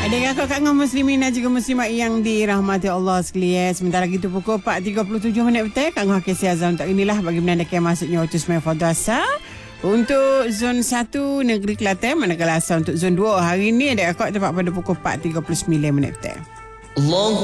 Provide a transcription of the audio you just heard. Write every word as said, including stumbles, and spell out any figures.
Adik kakak kaum muslimin dan juga muslimat yang dirahmati Allah sekalian. Sementara itu pukul empat tiga puluh tujuh minit petang, Kang Hafiz Azam untuk inilah bagi menandakan yang masuknya utus Mefadasa untuk zon satu negeri Kelantan, manakala asal untuk zon dua hari ini adik kakak tepat pada pukul empat tiga puluh sembilan minit petang. Allah